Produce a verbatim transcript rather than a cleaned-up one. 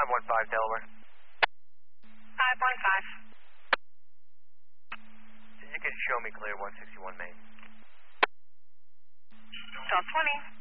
five one five, Delaware. five one five. You can show me clear one sixty-one Main. twelve twenty.